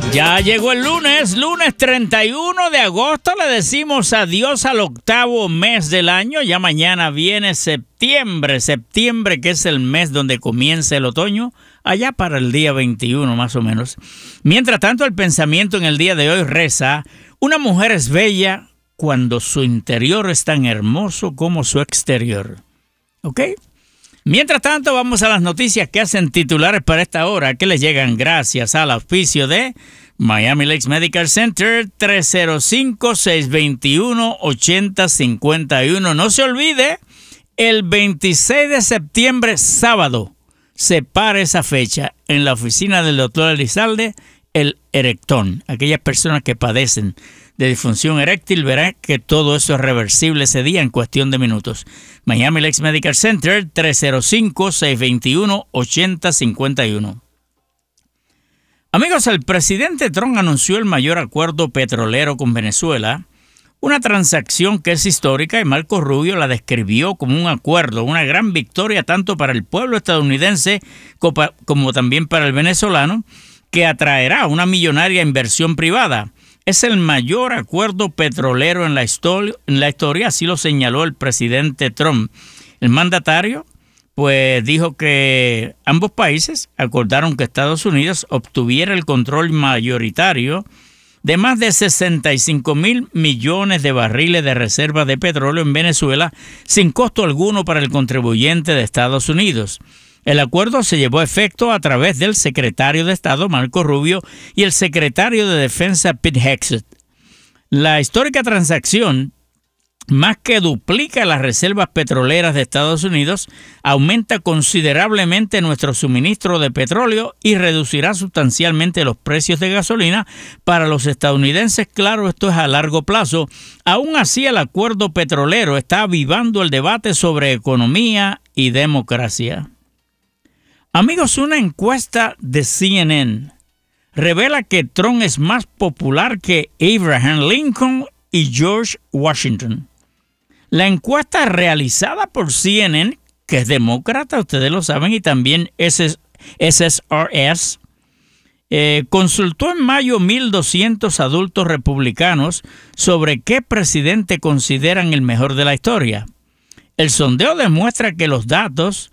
Ya llegó el lunes 31 de agosto. Le decimos adiós al octavo mes del año. Ya mañana viene septiembre, que es el mes donde comienza el otoño, allá para el día 21 más o menos. Mientras tanto, el pensamiento en el día de hoy reza: una mujer es bella cuando su interior es tan hermoso como su exterior. ¿Ok? Mientras tanto, vamos a las noticias que hacen titulares para esta hora, que les llegan gracias al auspicio de Miami Lakes Medical Center, 305-621-8051. No se olvide, el 26 de septiembre, sábado, separa esa fecha en la oficina del doctor Elizalde, el erectón. Aquellas personas que padecen de disfunción eréctil verán que todo eso es reversible ese día en cuestión de minutos. Miami Lakes Medical Center, 305-621-8051. Amigos, el presidente Trump anunció el mayor acuerdo petrolero con Venezuela, una transacción que es histórica, y Marco Rubio la describió como un acuerdo, una gran victoria tanto para el pueblo estadounidense como también para el venezolano, que atraerá una millonaria inversión privada. Es el mayor acuerdo petrolero en la historia, así lo señaló el presidente Trump. El mandatario pues dijo que ambos países acordaron que Estados Unidos obtuviera el control mayoritario de más de 65,000 millones de barriles de reservas de petróleo en Venezuela sin costo alguno para el contribuyente de Estados Unidos. El acuerdo se llevó a efecto a través del secretario de Estado, Marco Rubio, y el secretario de Defensa, Pete Hegseth. La histórica transacción, más que duplica las reservas petroleras de Estados Unidos, aumenta considerablemente nuestro suministro de petróleo y reducirá sustancialmente los precios de gasolina para los estadounidenses. Claro, esto es a largo plazo. Aún así, el acuerdo petrolero está avivando el debate sobre economía y democracia. Amigos, una encuesta de CNN revela que Trump es más popular que Abraham Lincoln y George Washington. La encuesta realizada por CNN, que es demócrata, ustedes lo saben, y también SSRS, consultó en mayo 1,200 adultos republicanos sobre qué presidente consideran el mejor de la historia. El sondeo demuestra que los datos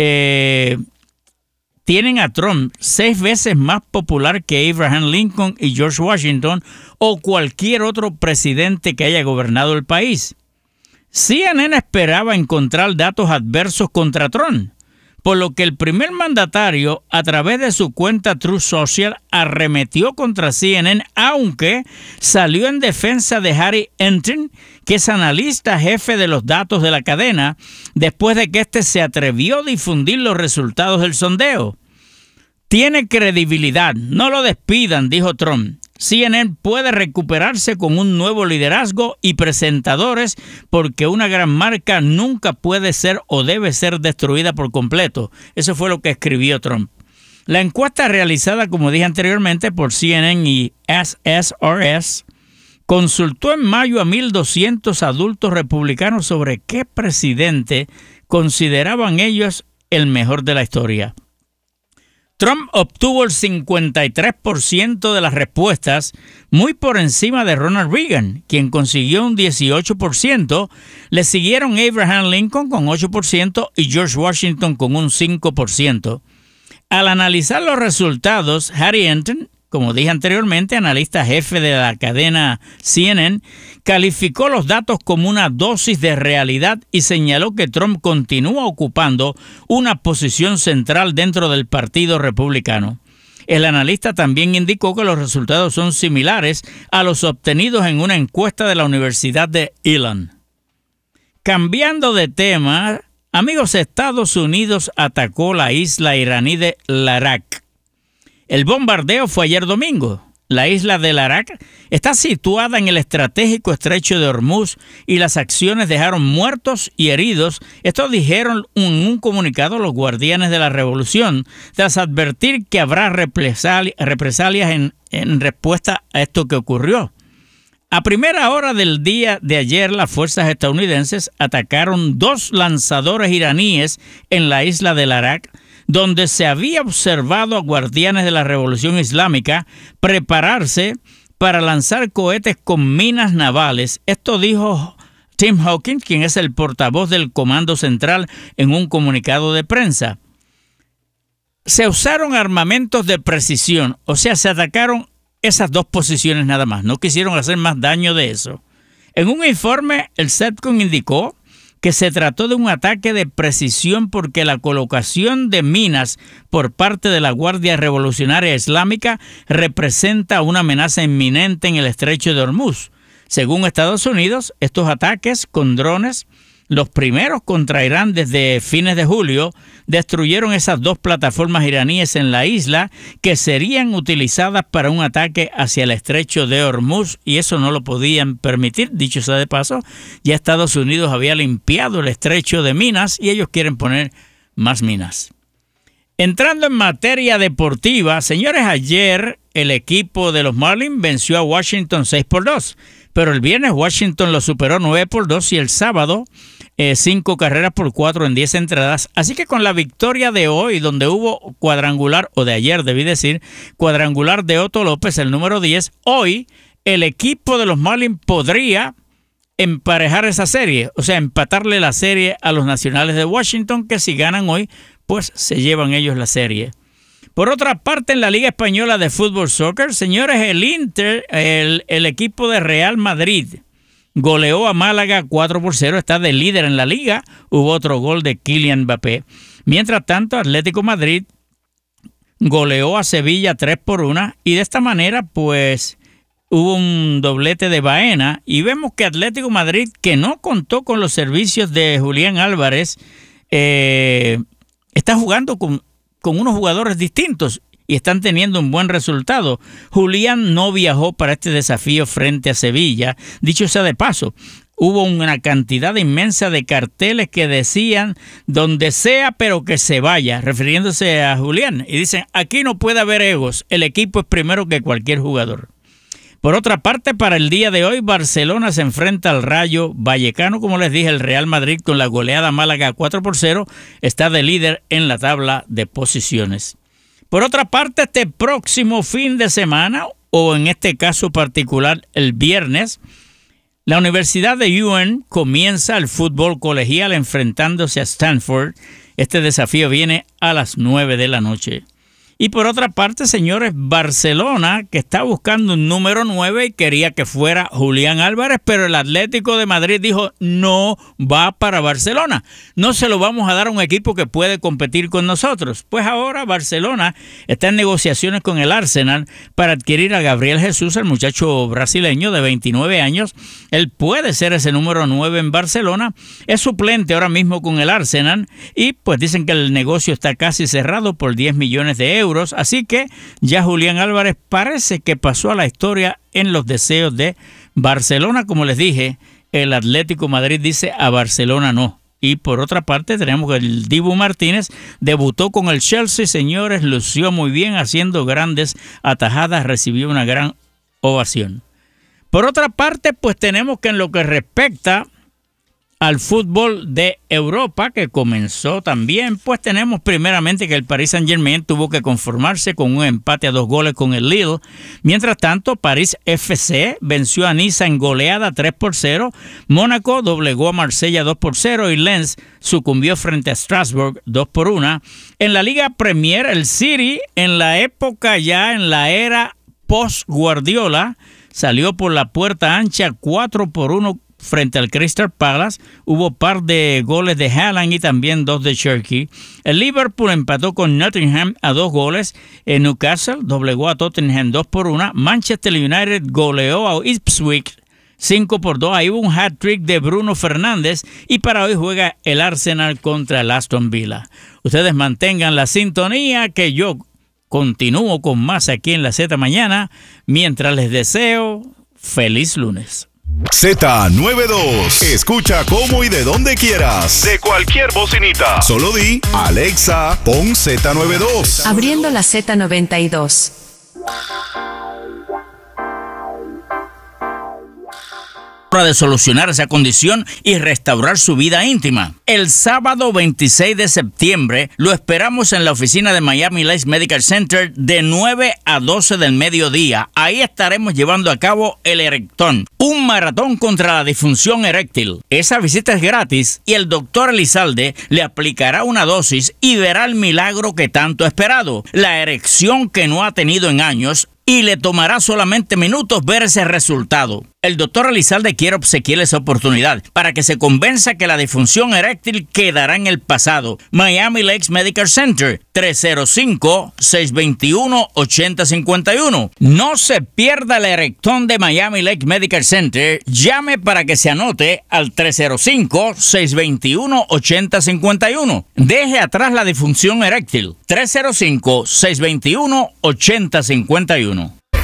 tienen a Trump 6 veces más popular que Abraham Lincoln y George Washington o cualquier otro presidente que haya gobernado el país. CNN esperaba encontrar datos adversos contra Trump, por lo que el primer mandatario, a través de su cuenta Truth Social, arremetió contra CNN, aunque salió en defensa de Harry Enten, que es analista jefe de los datos de la cadena, después de que éste se atrevió a difundir los resultados del sondeo. Tiene credibilidad, no lo despidan, dijo Trump. CNN puede recuperarse con un nuevo liderazgo y presentadores porque una gran marca nunca puede ser o debe ser destruida por completo. Eso fue lo que escribió Trump. La encuesta realizada, como dije anteriormente, por CNN y SSRS, consultó en mayo a 1,200 adultos republicanos sobre qué presidente consideraban ellos el mejor de la historia. Trump obtuvo el 53% de las respuestas, muy por encima de Ronald Reagan, quien consiguió un 18%. Le siguieron Abraham Lincoln con 8% y George Washington con un 5%. Al analizar los resultados, Harry Enten, como dije anteriormente, analista jefe de la cadena CNN, calificó los datos como una dosis de realidad y señaló que Trump continúa ocupando una posición central dentro del Partido Republicano. El analista también indicó que los resultados son similares a los obtenidos en una encuesta de la Universidad de Elon. Cambiando de tema, amigos, Estados Unidos atacó la isla iraní de Larak. El bombardeo fue ayer domingo. La isla de Larak está situada en el estratégico estrecho de Hormuz y las acciones dejaron muertos y heridos. Esto dijeron en un comunicado los guardianes de la revolución, tras advertir que habrá represalias en respuesta a esto que ocurrió. A primera hora del día de ayer, las fuerzas estadounidenses atacaron 2 lanzadores iraníes en la isla de Larak, donde se había observado a guardianes de la Revolución Islámica prepararse para lanzar cohetes con minas navales. Esto dijo Tim Hawkins, quien es el portavoz del Comando Central, en un comunicado de prensa. Se usaron armamentos de precisión, o sea, se atacaron esas dos posiciones nada más. No quisieron hacer más daño de eso. En un informe, el CENTCOM indicó que se trató de un ataque de precisión porque la colocación de minas por parte de la Guardia Revolucionaria Islámica representa una amenaza inminente en el estrecho de Hormuz. Según Estados Unidos, estos ataques con drones, los primeros contra Irán desde fines de julio, destruyeron esas dos plataformas iraníes en la isla que serían utilizadas para un ataque hacia el estrecho de Hormuz, y eso no lo podían permitir. Dicho sea de paso, ya Estados Unidos había limpiado el estrecho de minas y ellos quieren poner más minas. Entrando en materia deportiva, señores, ayer el equipo de los Marlins venció a Washington 6-2, pero el viernes Washington lo superó 9-2 y el sábado 5 carreras por 4 en 10 entradas. Así que con la victoria de hoy, donde hubo cuadrangular, o de ayer debí decir, cuadrangular de Otto López, el número 10, hoy el equipo de los Marlins podría emparejar esa serie, o sea, empatarle la serie a los Nacionales de Washington, que si ganan hoy, pues se llevan ellos la serie. Por otra parte, en la Liga Española de Fútbol Soccer, señores, el Inter, el equipo de Real Madrid, goleó a Málaga 4-0, está de líder en la liga. Hubo otro gol de Kylian Mbappé. Mientras tanto, Atlético Madrid goleó a Sevilla 3-1 y de esta manera, pues, hubo un doblete de Baena y vemos que Atlético Madrid, que no contó con los servicios de Julián Álvarez, está jugando con unos jugadores distintos y están teniendo un buen resultado. Julián no viajó para este desafío frente a Sevilla. Dicho sea de paso, hubo una cantidad inmensa de carteles que decían donde sea pero que se vaya, refiriéndose a Julián. Y dicen, aquí no puede haber egos, el equipo es primero que cualquier jugador. Por otra parte, para el día de hoy, Barcelona se enfrenta al Rayo Vallecano. Como les dije, el Real Madrid con la goleada Málaga 4-0 está de líder en la tabla de posiciones. Por otra parte, este próximo fin de semana, o en este caso particular el viernes, la Universidad de UNN comienza el fútbol colegial enfrentándose a Stanford. Este desafío viene a las 9 de la noche. Y por otra parte, señores, Barcelona, que está buscando un número 9 y quería que fuera Julián Álvarez, pero el Atlético de Madrid dijo, no va para Barcelona. No se lo vamos a dar a un equipo que puede competir con nosotros. Pues ahora Barcelona está en negociaciones con el Arsenal para adquirir a Gabriel Jesús, el muchacho brasileño de 29 años. Él puede ser ese número 9 en Barcelona. Es suplente ahora mismo con el Arsenal y pues dicen que el negocio está casi cerrado por 10 millones de euros. Así que ya Julián Álvarez parece que pasó a la historia en los deseos de Barcelona. Como les dije, el Atlético Madrid dice a Barcelona no. Y por otra parte tenemos que el Dibu Martínez debutó con el Chelsea, señores, lució muy bien haciendo grandes atajadas, recibió una gran ovación. Por otra parte, pues tenemos que en lo que respecta al fútbol de Europa, que comenzó también, pues tenemos primeramente que el Paris Saint-Germain tuvo que conformarse con un empate a 2 goles con el Lille. Mientras tanto, París FC venció a Niza en goleada 3-0, Mónaco doblegó a Marsella 2-0 y Lens sucumbió frente a Strasbourg 2-1. En la Liga Premier, el City, en la época ya, en la era post-Guardiola, salió por la puerta ancha 4-1 frente al Crystal Palace. Hubo par de goles de Haaland y también 2 de Cherky. El Liverpool empató con Nottingham a 2 goles. En Newcastle doblegó a Tottenham 2-1. Manchester United goleó a Ipswich 5-2. Ahí hubo un hat-trick de Bruno Fernández y para hoy juega el Arsenal contra el Aston Villa. Ustedes mantengan la sintonía que yo continúo con más aquí en la Z Mañana mientras les deseo feliz lunes. Z92. Escucha cómo y de donde quieras. De cualquier bocinita. Solo di, Alexa, pon Z92. Abriendo la Z92. hora de solucionar esa condición y restaurar su vida íntima. El sábado 26 de septiembre lo esperamos en la oficina de Miami Lakes Medical Center de 9 a 12 del mediodía. Ahí estaremos llevando a cabo el Erectón, un maratón contra la disfunción eréctil. Esa visita es gratis y el doctor Elizalde le aplicará una dosis y verá el milagro que tanto ha esperado, la erección que no ha tenido en años, y le tomará solamente minutos ver ese resultado. El doctor Elizalde quiere obsequiarle esa oportunidad para que se convenza que la disfunción eréctil quedará en el pasado. Miami Lakes Medical Center, 305-621-8051. No se pierda el Erectón de Miami Lakes Medical Center. Llame para que se anote al 305-621-8051. Deje atrás la disfunción eréctil. 305-621-8051.